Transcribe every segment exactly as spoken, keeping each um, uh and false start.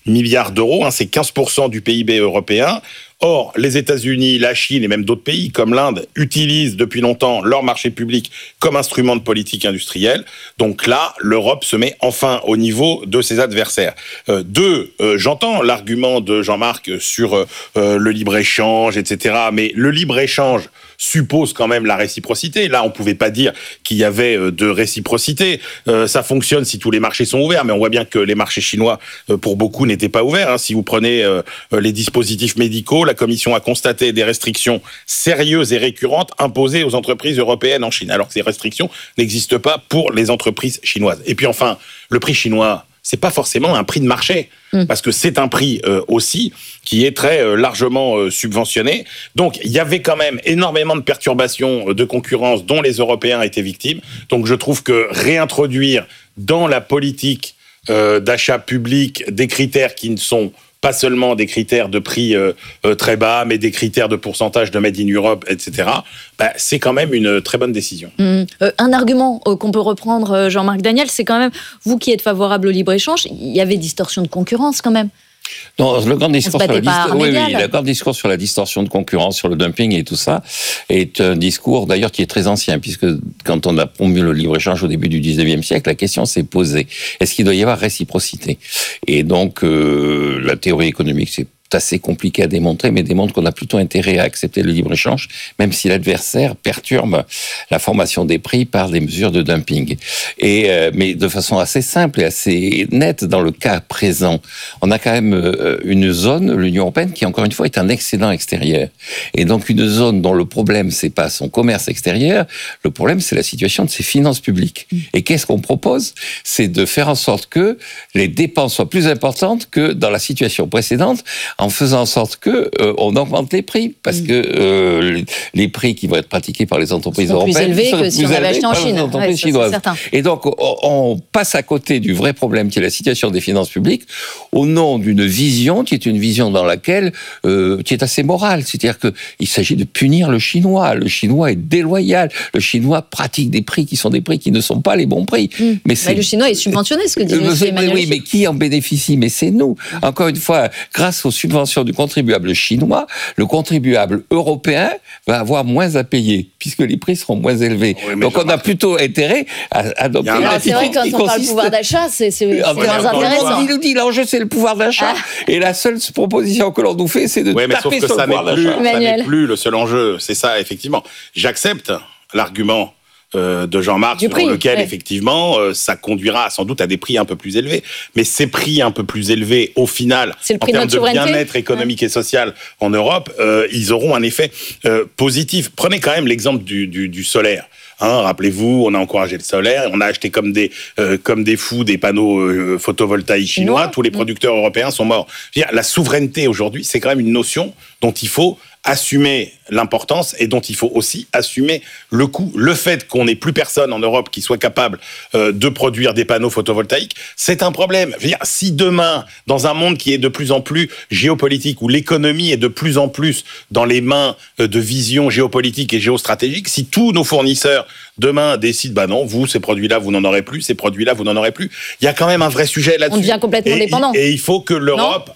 milliards d'euros, hein, c'est quinze pour cent du P I B européen. Or, les États-Unis, la Chine et même d'autres pays comme l'Inde utilisent depuis longtemps leur marché public comme instrument de politique industrielle. Donc là, l'Europe se met enfin au niveau de ses adversaires. Euh, deux, euh, j'entends l'argument de Jean-Marc sur euh, le libre-échange, et cetera. Mais le libre-échange suppose quand même la réciprocité. Là, on pouvait pas dire qu'il y avait de réciprocité. Euh, ça fonctionne si tous les marchés sont ouverts, mais on voit bien que les marchés chinois, euh, pour beaucoup, n'étaient pas ouverts. Hein. Si vous prenez euh, les dispositifs médicaux, la Commission a constaté des restrictions sérieuses et récurrentes imposées aux entreprises européennes en Chine, alors que ces restrictions n'existent pas pour les entreprises chinoises. Et puis enfin, le prix chinois, c'est pas forcément un prix de marché, mmh. parce que c'est un prix euh, aussi qui est très euh, largement euh, subventionné. Donc il y avait quand même énormément de perturbations euh, de concurrence dont les Européens étaient victimes. Donc je trouve que réintroduire dans la politique euh, d'achat public des critères qui ne sont pas seulement des critères de prix euh, euh, très bas, mais des critères de pourcentage de Made in Europe, et cetera, bah, c'est quand même une très bonne décision. Mmh. Euh, un argument euh, qu'on peut reprendre, Jean-Marc Daniel, c'est quand même, vous qui êtes favorable au libre-échange, il y avait distorsion de concurrence quand même. Non, le grand discours sur la dist- oui, oui, le grand discours sur la distorsion de concurrence, sur le dumping et tout ça, est un discours d'ailleurs qui est très ancien, puisque quand on a promu le libre-échange au début du dix-neuvième siècle, la question s'est posée. Est-ce qu'il doit y avoir réciprocité ? Et donc, euh, la théorie économique, c'est assez compliqué à démontrer, mais démontre qu'on a plutôt intérêt à accepter le libre-échange, même si l'adversaire perturbe la formation des prix par des mesures de dumping. Et, euh, mais de façon assez simple et assez nette, dans le cas présent, on a quand même euh, une zone, l'Union européenne, qui encore une fois est un excédent extérieur. Et donc une zone dont le problème, c'est pas son commerce extérieur, le problème, c'est la situation de ses finances publiques. Mmh. Et qu'est-ce qu'on propose ? C'est de faire en sorte que les dépenses soient plus importantes que dans la situation précédente, en faisant en sorte que euh, on augmente les prix, parce que euh, les, les prix qui vont être pratiqués par les entreprises sont européennes plus élevés sont que plus si on avait acheté en Chine. Les entreprises ouais, chinoises. Ça, et donc, on, on passe à côté du vrai problème qui est la situation des finances publiques, au nom d'une vision qui est une vision dans laquelle euh, qui est assez morale, c'est-à-dire que il s'agit de punir le chinois. Le chinois est déloyal. Le chinois pratique des prix qui sont des prix qui ne sont pas les bons prix. Mmh. Mais, mais le chinois est subventionné, ce que dit euh, Emmanuel. Oui, mais qui en bénéficie ? Mais c'est nous. Mmh. Encore une fois, grâce aux subventions du contribuable chinois, le contribuable européen va avoir moins à payer, puisque les prix seront moins élevés. Oui, donc on a plutôt intérêt à adopter une politique. C'est vrai que quand on consiste... parle pouvoir d'achat, c'est, c'est, c'est ah, moins intéressant. Il nous dit l'enjeu c'est le pouvoir d'achat, ah. et la seule proposition que l'on nous fait, c'est de oui, mais taper sauf que sur ça le pouvoir n'est d'achat. Plus, ça n'est plus le seul enjeu, c'est ça effectivement. J'accepte l'argument de Jean-Marc, du sur prix, lequel, ouais. effectivement, euh, ça conduira sans doute à des prix un peu plus élevés. Mais ces prix un peu plus élevés, au final, c'est le prix en termes de, de bien-être économique ouais. et social en Europe, euh, ils auront un effet euh, positif. Prenez quand même l'exemple du, du, du solaire. Hein, rappelez-vous, on a encouragé le solaire, on a acheté comme des, euh, comme des fous des panneaux euh, photovoltaïques chinois, chinois. Tous les producteurs mmh. européens sont morts. Je veux dire, la souveraineté aujourd'hui, c'est quand même une notion dont il faut assumer l'importance et dont il faut aussi assumer le coût. Le fait qu'on n'ait plus personne en Europe qui soit capable euh, de produire des panneaux photovoltaïques, c'est un problème. Je veux dire, si demain, dans un monde qui est de plus en plus géopolitique, où l'économie est de plus en plus dans les mains euh, de visions géopolitiques et géostratégiques, si tous nos fournisseurs demain décident, bah non, vous, ces produits-là, vous n'en aurez plus, ces produits-là, vous n'en aurez plus, il y a quand même un vrai sujet là-dessus. On devient complètement et, dépendant. Et il faut que l'Europe...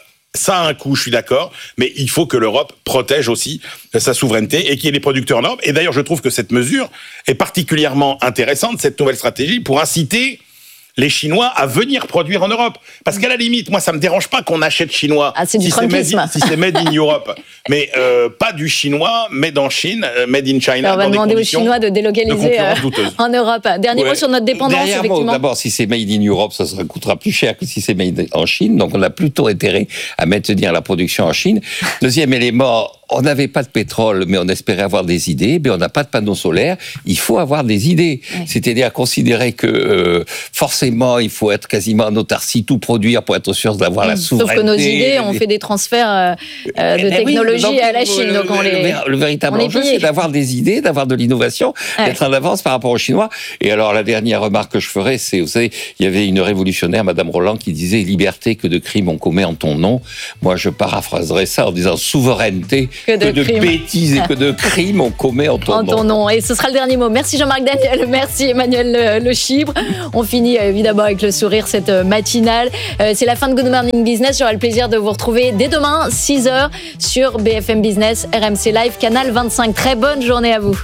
Ça a un coût, je suis d'accord, mais il faut que l'Europe protège aussi sa souveraineté et qu'il y ait des producteurs en Europe. Et d'ailleurs, je trouve que cette mesure est particulièrement intéressante, cette nouvelle stratégie, pour inciter les Chinois à venir produire en Europe. Parce qu'à la limite, moi, ça me dérange pas qu'on achète chinois. Ah, c'est du si c'est made in, si c'est made in Europe. Mais euh, pas du chinois, made en Chine, made in China. Alors on va demander aux Chinois de délocaliser euh, en Europe. Dernier ouais. mot sur notre dépendance, Dernier effectivement. Mot, d'abord, si c'est made in Europe, ça sera, coûtera plus cher que si c'est made en Chine. Donc on a plutôt intérêt à maintenir la production en Chine. Deuxième élément, on n'avait pas de pétrole, mais on espérait avoir des idées. Mais on n'a pas de panneaux solaires. Il faut avoir des idées. Ouais. C'est-à-dire considérer que euh, forcément, il faut être quasiment en autarcie, tout produire pour être sûr d'avoir mmh. la souveraineté. Sauf que nos idées, on fait des transferts euh, euh, de eh technologie oui, donc, à la Chine. Le, donc on les, le, le véritable on enjeu, c'est d'avoir des idées, d'avoir de l'innovation, ouais. d'être en avance par rapport aux Chinois. Et alors, la dernière remarque que je ferai, c'est, vous savez, il y avait une révolutionnaire, Madame Roland, qui disait « Liberté, que de crimes on commet en ton nom ». Moi, je paraphraserais ça en disant « Souveraineté, que de, que de bêtises et que de crimes on commet en ton, en ton nom. nom. Et ce sera le dernier mot. Merci Jean-Marc Daniel, merci Emmanuel Le Chibre. On finit évidemment avec le sourire cette matinale. C'est la fin de Good Morning Business. J'aurai le plaisir de vous retrouver dès demain, six heures, sur B F M Business, R M C Live, Canal vingt-cinq. Très bonne journée à vous.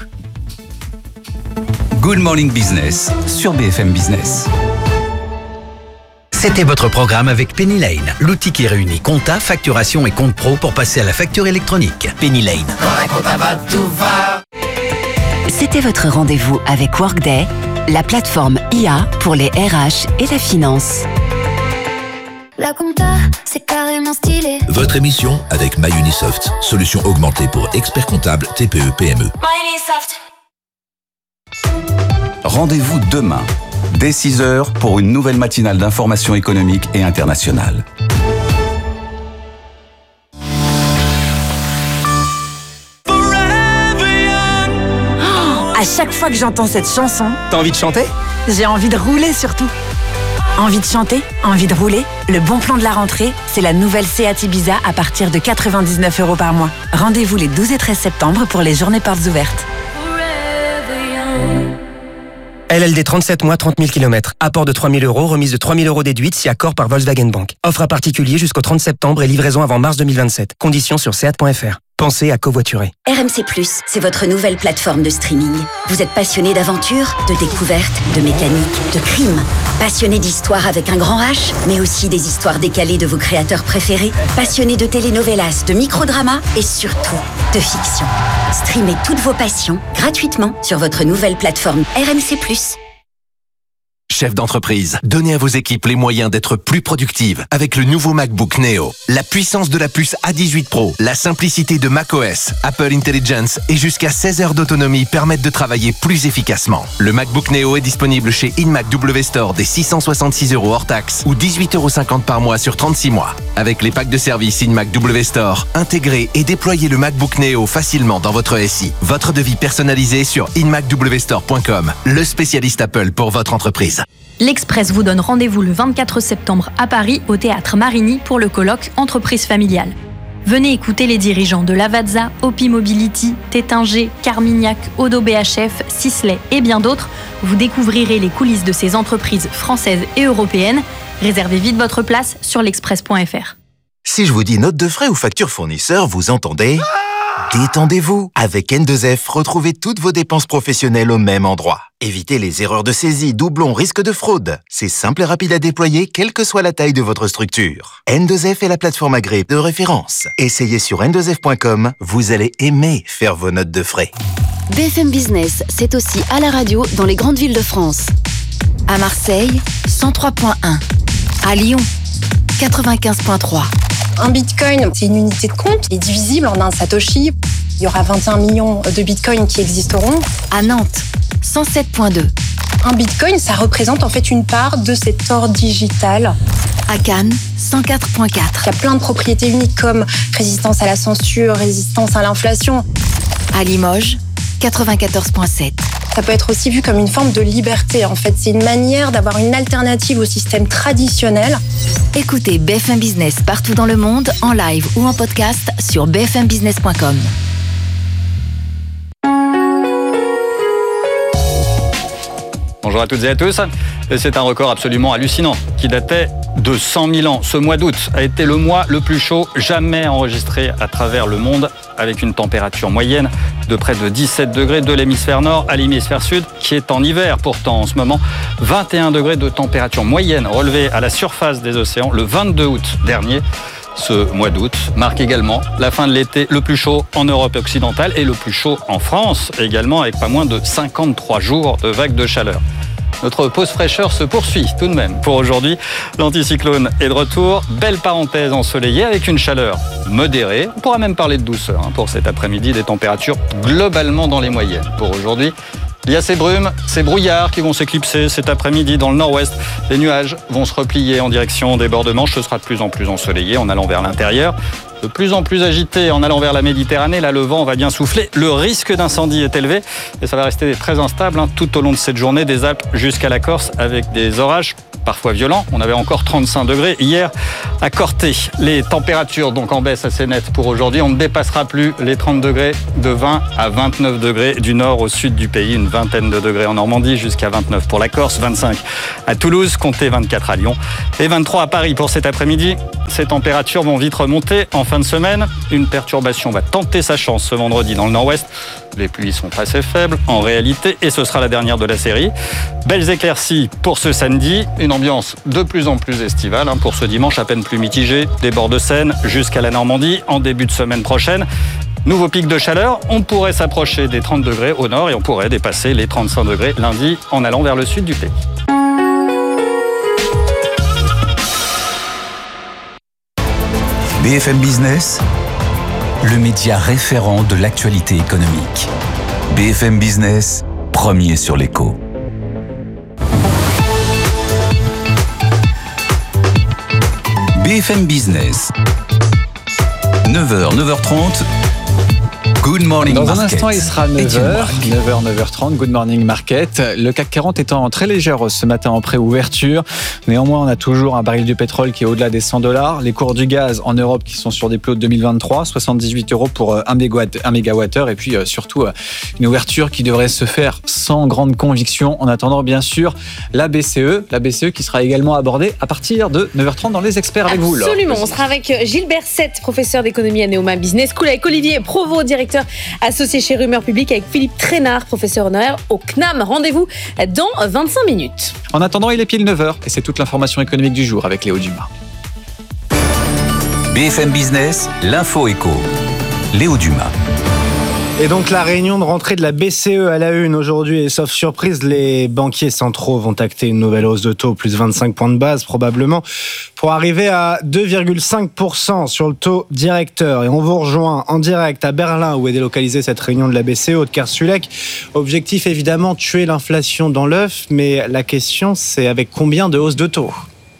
Good Morning Business sur B F M Business. C'était votre programme avec Penny Lane, l'outil qui réunit compta, facturation et compte pro pour passer à la facture électronique. Penny Lane. C'était votre rendez-vous avec Workday, la plateforme I A pour les R H et la finance. La compta, c'est carrément stylé. Votre émission avec MyUnisoft, solution augmentée pour experts comptables T P E P M E. MyUnisoft. Rendez-vous demain, dès six heures, pour une nouvelle matinale d'information économique et internationale. À chaque fois que j'entends cette chanson, t'as envie de chanter ? J'ai envie de rouler surtout. Envie de chanter, envie de rouler. Le bon plan de la rentrée, c'est la nouvelle Seat Ibiza à partir de quatre-vingt-dix-neuf euros par mois. Rendez-vous les douze et treize septembre pour les journées portes ouvertes. L L D trente-sept mois, trente mille kilomètres. Apport de trois mille euros, remise de trois mille euros déduite si accord par Volkswagen Bank. Offre à particulier jusqu'au trente septembre et livraison avant mars deux mille vingt-sept. Conditions sur seat point f r. Pensez à covoiturer. R M C plus, c'est votre nouvelle plateforme de streaming. Vous êtes passionné d'aventure, de découverte, de mécanique, de crime. Passionné d'histoire avec un grand H, mais aussi des histoires décalées de vos créateurs préférés. Passionné de telenovelas, de microdramas et surtout de fiction. Streamez toutes vos passions gratuitement sur votre nouvelle plateforme R M C plus. Chef d'entreprise, donnez à vos équipes les moyens d'être plus productives avec le nouveau MacBook Neo. La puissance de la puce A dix-huit Pro, la simplicité de macOS, Apple Intelligence et jusqu'à seize heures d'autonomie permettent de travailler plus efficacement. Le MacBook Neo est disponible chez InMac W Store dès six cent soixante-six euros hors taxe ou dix-huit euros cinquante par mois sur trente-six mois. Avec les packs de service InMac W Store, intégrez et déployez le MacBook Neo facilement dans votre S I. Votre devis personnalisé sur in mac w store point com, le spécialiste Apple pour votre entreprise. L'Express vous donne rendez-vous le vingt-quatre septembre à Paris au Théâtre Marigny pour le colloque Entreprise familiale. Venez écouter les dirigeants de Lavazza, Opi Mobility, Tétinger, Carmignac, Odo B H F, Sisley et bien d'autres. Vous découvrirez les coulisses de ces entreprises françaises et européennes. Réservez vite votre place sur l'express point f r. Si je vous dis note de frais ou facture fournisseur, vous entendez ? Détendez-vous. Avec N deux F, retrouvez toutes vos dépenses professionnelles au même endroit. Évitez les erreurs de saisie, doublons, risques de fraude. C'est simple et rapide à déployer, quelle que soit la taille de votre structure. N deux F est la plateforme agréée de référence. Essayez sur n deux f point com, vous allez aimer faire vos notes de frais. B F M Business, c'est aussi à la radio dans les grandes villes de France. À Marseille, cent trois point un. À Lyon, quatre-vingt-quinze point trois. Un bitcoin, c'est une unité de compte, il est divisible en un satoshi. Il y aura vingt et un millions de bitcoins qui existeront. À Nantes, cent sept point deux. Un bitcoin, ça représente en fait une part de cet or digital. À Cannes, cent quatre point quatre. Il y a plein de propriétés uniques comme résistance à la censure, résistance à l'inflation. À Limoges, quatre-vingt-quatorze point sept. Ça peut être aussi vu comme une forme de liberté. En fait, c'est une manière d'avoir une alternative au système traditionnel. Écoutez B F M Business partout dans le monde, en live ou en podcast sur b f m business point com. Bonjour à toutes et à tous. C'est un record absolument hallucinant qui datait de cent mille ans. Ce mois d'août a été le mois le plus chaud jamais enregistré à travers le monde, avec une température moyenne de près de dix-sept degrés de l'hémisphère nord à l'hémisphère sud, qui est en hiver pourtant en ce moment. vingt et un degrés de température moyenne relevée à la surface des océans le vingt-deux août dernier. Ce mois d'août marque également la fin de l'été le plus chaud en Europe occidentale et le plus chaud en France également, avec pas moins de cinquante-trois jours de vagues de chaleur. Notre pause fraîcheur se poursuit tout de même. Pour aujourd'hui, l'anticyclone est de retour. Belle parenthèse ensoleillée avec une chaleur modérée. On pourra même parler de douceur hein, pour cet après-midi, des températures globalement dans les moyennes. Pour aujourd'hui, il y a ces brumes, ces brouillards qui vont s'éclipser cet après-midi dans le nord-ouest. Les nuages vont se replier en direction des bords de Manche. Ce sera de plus en plus ensoleillé en allant vers l'intérieur. De plus en plus agité en allant vers la Méditerranée. Là, le vent va bien souffler. Le risque d'incendie est élevé et ça va rester très instable hein, tout au long de cette journée, des Alpes jusqu'à la Corse, avec des orages parfois violents. On avait encore trente-cinq degrés hier à Corté. Les températures donc en baisse assez nette pour aujourd'hui. On ne dépassera plus les trente degrés, de vingt à vingt-neuf degrés du nord au sud du pays. Une vingtaine de degrés en Normandie, jusqu'à vingt-neuf pour la Corse, vingt-cinq à Toulouse, comptez vingt-quatre à Lyon et vingt-trois à Paris pour cet après-midi. Ces températures vont vite remonter en fin de semaine. Une perturbation va tenter sa chance ce vendredi dans le nord-ouest. Les pluies sont assez faibles en réalité et ce sera la dernière de la série. Belles éclaircies pour ce samedi. Une ambiance de plus en plus estivale hein, pour ce dimanche à peine plus mitigé. Des bords de Seine jusqu'à la Normandie en début de semaine prochaine. Nouveau pic de chaleur, on pourrait s'approcher des trente degrés au nord et on pourrait dépasser les trente-cinq degrés lundi en allant vers le sud du pays. B F M Business, le média référent de l'actualité économique. B F M Business, premier sur l'écho. B F M Business, neuf heures, neuf heures trente. Good Morning Dans Market. un instant, il sera neuf heures, neuf heures, neuf heures trente, Good Morning Market. Le C A C quarante étant en très légère hausse ce matin en préouverture. Néanmoins, on a toujours un baril de pétrole qui est au-delà des cent dollars. Les cours du gaz en Europe qui sont sur des plots de deux mille vingt-trois, soixante-dix-huit euros pour un mégawattheure. Et puis surtout, une ouverture qui devrait se faire sans grande conviction. En attendant, bien sûr, la B C E. La B C E qui sera également abordée à partir de neuf heures trente dans Les Experts avec vous. Absolument. On sera avec Gilles Berset, professeur d'économie à Neoma Business School, avec Olivier Provost, directeur associé chez Rumeur Publique, avec Philippe Trainard, professeur honoraire au C N A M. Rendez-vous dans vingt-cinq minutes. En attendant, il est pile neuf heures et c'est toute l'information économique du jour avec Léo Dumas. B F M Business, l'info éco. Léo Dumas. Et donc la réunion de rentrée de la B C E à la une aujourd'hui, et sauf surprise, les banquiers centraux vont acter une nouvelle hausse de taux, plus vingt-cinq points de base probablement, pour arriver à deux virgule cinq pour cent sur le taux directeur. Et on vous rejoint en direct à Berlin où est délocalisée cette réunion de la B C E, Aude Kersulek. Objectif évidemment, tuer l'inflation dans l'œuf, mais la question c'est avec combien de hausses de taux ?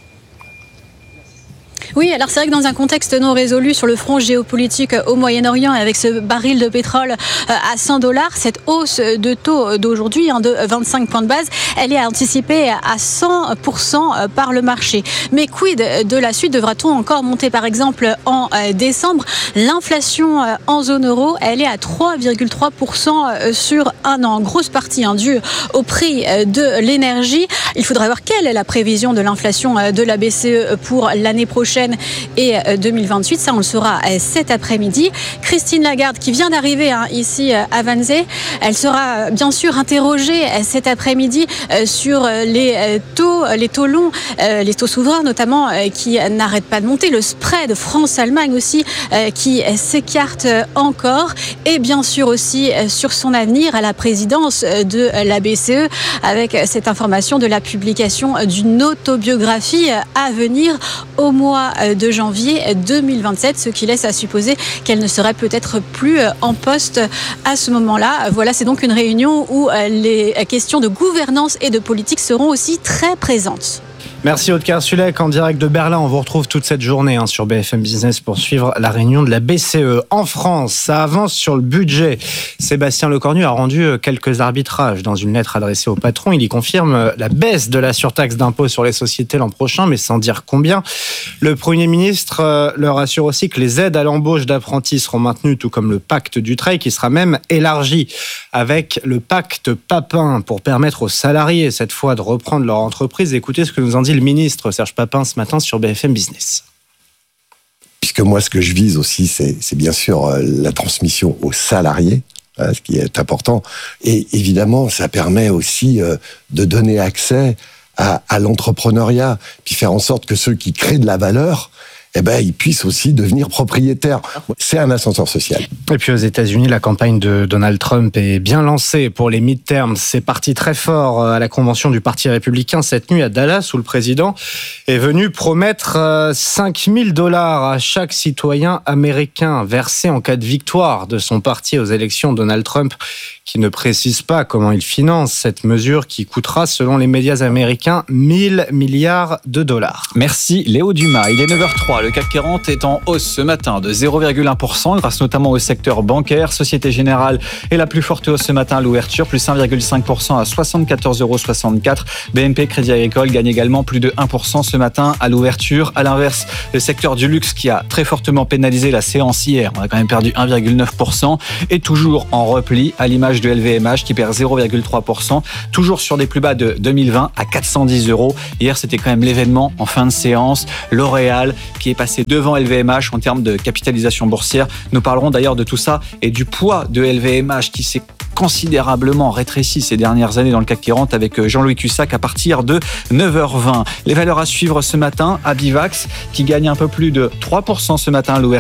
Oui, alors c'est vrai que dans un contexte non résolu sur le front géopolitique au Moyen-Orient et avec ce baril de pétrole à cent dollars, cette hausse de taux d'aujourd'hui hein, de vingt-cinq points de base, elle est anticipée à cent pour cent par le marché. Mais quid de la suite? Devra-t-on encore monter par exemple en décembre? L'inflation en zone euro, elle est à trois virgule trois pour cent sur un an. Grosse partie hein, due au prix de l'énergie. Il faudra voir quelle est la prévision de l'inflation de la B C E pour l'année prochaine et deux mille vingt-huit, ça on le saura cet après-midi. Christine Lagarde qui vient d'arriver hein, ici à Wannsee, elle sera bien sûr interrogée cet après-midi sur les taux, les taux longs, les taux souverains notamment qui n'arrêtent pas de monter, le spread France-Allemagne aussi qui s'écarte encore, et bien sûr aussi sur son avenir à la présidence de la B C E avec cette information de la publication d'une autobiographie à venir au mois de janvier deux mille vingt-sept, ce qui laisse à supposer qu'elle ne serait peut-être plus en poste à ce moment-là. Voilà, c'est donc une réunion où les questions de gouvernance et de politique seront aussi très présentes. Merci Aude Kersulek en direct de Berlin. On vous retrouve toute cette journée hein, sur B F M Business pour suivre la réunion de la B C E. En France, ça avance sur le budget. Sébastien Lecornu a rendu quelques arbitrages dans une lettre adressée au patron. Il y confirme la baisse de la surtaxe d'impôt sur les sociétés l'an prochain, mais sans dire combien. Le Premier ministre leur assure aussi que les aides à l'embauche d'apprentis seront maintenues, tout comme le pacte Dutreil qui sera même élargi avec le pacte Papin pour permettre aux salariés cette fois de reprendre leur entreprise. Écoutez ce que nous en dit le ministre Serge Papin ce matin sur B F M Business. Puisque moi, ce que je vise aussi, c'est, c'est bien sûr la transmission aux salariés, hein, ce qui est important. Et évidemment, ça permet aussi euh, de donner accès à, à l'entrepreneuriat, puis faire en sorte que ceux qui créent de la valeur, eh ben, ils puissent aussi devenir propriétaires. C'est un ascenseur social. Et puis aux États-Unis, la campagne de Donald Trump est bien lancée pour les midterms. C'est parti très fort à la convention du Parti républicain cette nuit à Dallas, où le président est venu promettre cinq mille dollars à chaque citoyen américain versé en cas de victoire de son parti aux élections. Donald Trump qui ne précise pas comment il finance cette mesure qui coûtera, selon les médias américains, mille milliards de dollars. Merci Léo Dumas. Il est neuf heures trois. trois. Le C A C quarante est en hausse ce matin de zéro virgule un pour cent grâce notamment au secteur bancaire. Société Générale est la plus forte hausse ce matin à l'ouverture, plus un virgule cinq pour cent à soixante-quatorze euros soixante-quatre. B N P Crédit Agricole gagne également plus de un pour cent ce matin à l'ouverture. À l'inverse, le secteur du luxe qui a très fortement pénalisé la séance hier, on a quand même perdu un virgule neuf pour cent, est toujours en repli à l'image de L V M H qui perd zéro virgule trois pour cent, toujours sur des plus bas de deux mille vingt à quatre cent dix euros. Hier, c'était quand même l'événement en fin de séance. L'Oréal qui est passé devant L V M H en termes de capitalisation boursière. Nous parlerons d'ailleurs de tout ça et du poids de L V M H qui s'est considérablement rétréci ces dernières années dans le C A C quarante avec Jean-Louis Cussac à partir de neuf heures vingt. Les valeurs à suivre ce matin, Abivax qui gagne un peu plus de trois pour cent ce matin à l'ouverture.